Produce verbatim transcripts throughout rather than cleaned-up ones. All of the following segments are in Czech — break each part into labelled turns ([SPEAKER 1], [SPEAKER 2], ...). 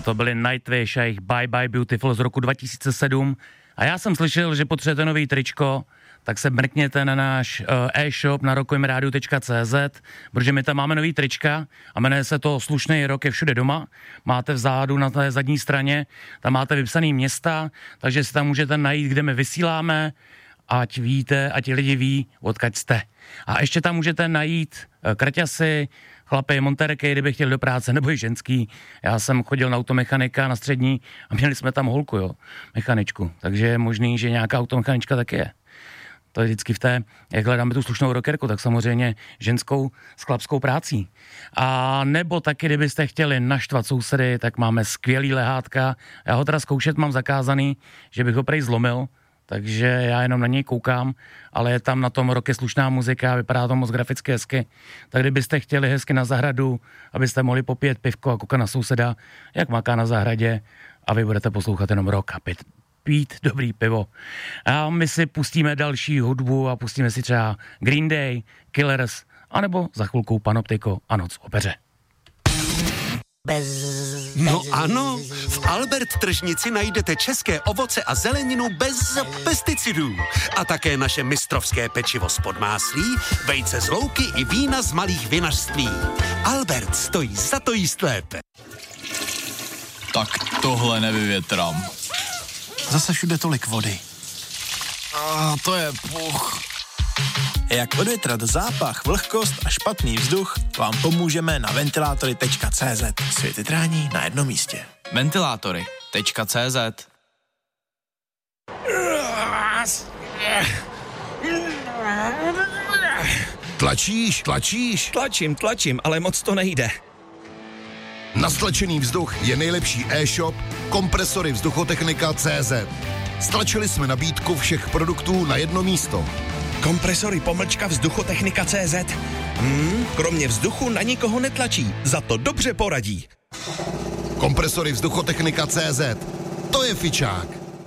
[SPEAKER 1] to byly Nightwish a jejich Bye Bye Beautiful z roku dva tisíce sedm. A já jsem slyšel, že potřebujete nový tričko, tak se mrkněte na náš uh, e-shop na rokujemeradio tečka cé zet, protože my tam máme nový trička a jmenuje se to Slušnej rok je všude doma. Máte vzadu na té zadní straně, tam máte vypsaný města, takže si tam můžete najít, kde my vysíláme, ať víte, ať lidi ví, odkud jste. A ještě tam můžete najít uh, kraťasy, chlapy, monterky, kdyby chtěli do práce, nebo i ženský. Já jsem chodil na automechanika na střední a měli jsme tam holku, jo, mechaničku. Takže je možný, že nějaká automechanička taky je. To je vždycky v té, jak hledáme tu slušnou rockerku, tak samozřejmě ženskou s chlapskou prácí. A nebo taky, kdybyste chtěli naštvat sousedy, tak máme skvělý lehátka. Já ho teda zkoušet mám zakázaný, že bych ho prej zlomil, takže já jenom na něj koukám, ale je tam na tom roky slušná muzika, vypadá to moc graficky hezky. Tak kdybyste chtěli hezky na zahradu, abyste mohli popít pivko a koukat na souseda, jak maká na zahradě, a vy budete poslouchat jenom rock a pít, pít dobrý pivo. A my si pustíme další hudbu a pustíme si třeba Green Day, Killers, anebo za chvilku Panoptiko a Noc v opeře.
[SPEAKER 2] Bez,
[SPEAKER 3] no ano, v Albert tržnici najdete české ovoce a zeleninu bez pesticidů. A také naše mistrovské pečivo z podmáslí, vejce z louky i vína z malých vinařství. Albert stojí za to jíst lépe.
[SPEAKER 4] Tak tohle nevyvětrám.
[SPEAKER 5] Zase všude tolik vody.
[SPEAKER 4] A to je puch.
[SPEAKER 5] Jak odvětrat zápach, vlhkost a špatný vzduch, vám pomůžeme na ventilátory tečka cé zet. Světytrání na jednom místě.
[SPEAKER 4] ventilátory tečka cé zet.
[SPEAKER 6] Tlačíš, tlačíš?
[SPEAKER 7] Tlačím, tlačím, ale moc to nejde.
[SPEAKER 6] Na stlačený vzduch je nejlepší e-shop Kompresory vzduchotechnika tečka cé zet. Stlačili jsme nabídku všech produktů na jedno místo.
[SPEAKER 7] Kompresory pomlčka vzduchotechnika tečka cé zet. Hmm, kromě vzduchu na nikoho netlačí, za to dobře poradí.
[SPEAKER 6] Kompresory vzduchotechnika tečka cé zet. To je fičák.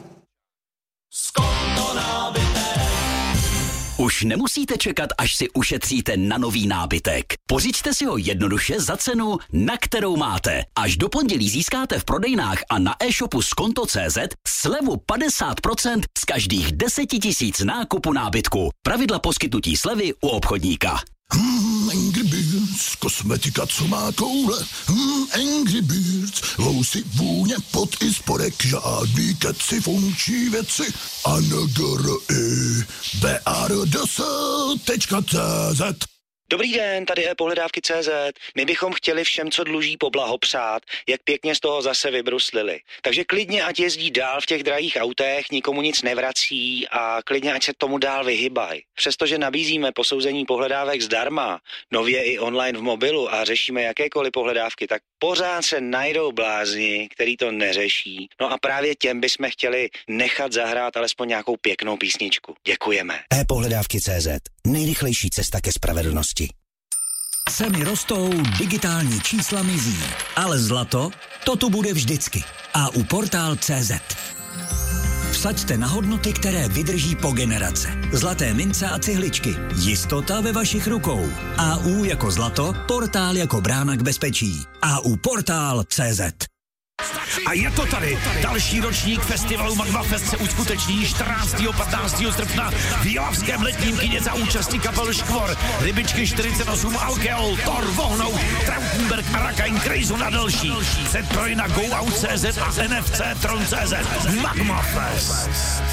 [SPEAKER 8] Už nemusíte čekat, až si ušetříte na nový nábytek. Pořiďte si ho jednoduše za cenu, na kterou máte. Až do pondělí získáte v prodejnách a na e-shopu skonto tečka cé zet slevu padesát procent z každých deset tisíc nákupu nábytku. Pravidla poskytnutí slevy u obchodníka.
[SPEAKER 9] Hmm, Angry Birds, kosmetika, co má koule. Hmm, Angry Birds, lousy, vůně, pot i spodek, žádný keci, funkční věci. A N G R I B R D S tečka cé zet.
[SPEAKER 10] Dobrý den, tady je pohledávky tečka cé zet. My bychom chtěli všem, co dluží, poblahopřát, jak pěkně z toho zase vybruslili. Takže klidně, ať jezdí dál v těch drahých autech, nikomu nic nevrací a klidně, ať se tomu dál vyhybají. Přestože nabízíme posouzení pohledávek zdarma, nově i online v mobilu a řešíme jakékoliv pohledávky, tak pořád se najdou blázni, který to neřeší. No a právě těm bychom chtěli nechat zahrát alespoň nějakou pěknou písničku. Děkujeme.
[SPEAKER 8] e-pohledávky tečka cé zet. Nejrychlejší cesta ke spravedlnosti. Ceny rostou, digitální čísla mizí, ale zlato, to tu bude vždycky. A u portál tečka cé zet. Vsaďte na hodnoty, které vydrží po generace. Zlaté mince a cihličky. Jistota ve vašich rukou. A U jako zlato, portál jako brána k bezpečí. A U portál tečka cé zet.
[SPEAKER 11] A je to tady. Další ročník festivalu Magma Fest se uskuteční čtrnáctého a patnáctého srpna v Jilavském letním kině za účasti kapel Škvor, Rybičky čtyřicet osm, Alkeol, Thor, Vohnou, Trautenberg, Arakain, Krejzu na další. Setproj na GoOut tečka cé zet a N F C Tron tečka cé zet. Magma Fest.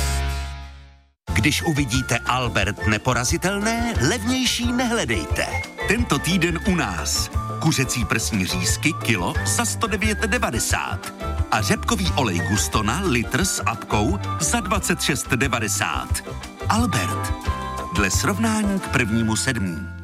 [SPEAKER 3] Když uvidíte Albert neporazitelné, levnější nehledejte. Tento týden u nás. Kuřecí prsní řízky kilo za sto devět devadesát. A řepkový olej Gustona litr s apkou za dvacet šest devadesát. Albert. Dle srovnání k prvnímu sedmý.